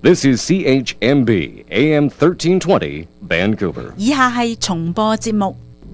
This is CHMB AM 1320 Vancouver。 以下係重播節目。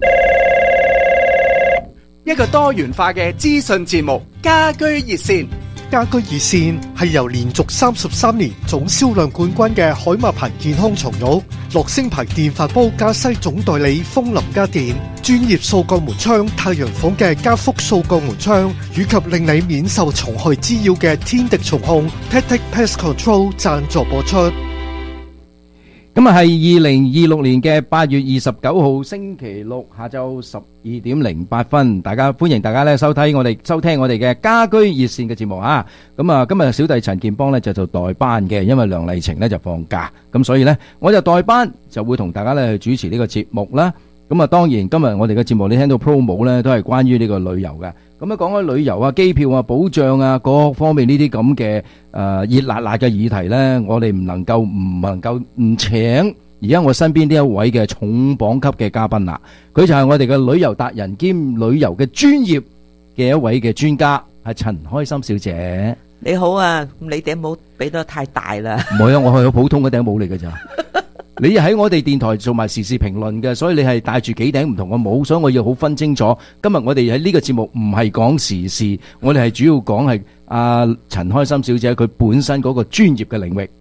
一個多元化嘅資訊節目，家居熱線。 家居熱線係由連續33年總銷量冠軍嘅海馬牌健康床褥、樂聲牌電飯煲加西總代理風林家電、專業掃角門窗太陽房嘅加福掃角門窗，以及令你免受蟲害滋擾嘅天敵蟲控 Pet Pest Control 贊助播出。 今日係2026年嘅8月29號星期六下晝12點08分，歡迎大家咧收聽我哋嘅家居熱線嘅節目啊！咁啊，今日小弟陳健邦咧就做代班嘅，因為梁麗晴咧就放假，咁所以咧我就代班就會同大家咧去主持呢個節目啦。咁啊，當然今日我哋嘅節目你聽到 promo 咧都係關於呢個旅遊嘅。咁啊，講開旅遊啊、機票啊、保障啊各方面呢啲咁嘅熱辣辣嘅議題咧，我哋唔能夠唔請而家我身邊呢一位嘅重磅級嘅嘉賓啦。佢就係我哋嘅旅遊達人兼旅遊嘅專業嘅一位嘅專家，係陳開心小姐。 你好啊，你頂帽俾得太大啦。 唔係啊，我係好普通嘅頂帽嚟嘅咋。你喺我哋電台做埋時事評論嘅，所以你係戴住幾頂唔同嘅帽，所以我要好分清楚。今日我哋喺呢個節目唔係講時事，我哋係主要講係阿陳開心小姐佢本身嗰個專業嘅領域。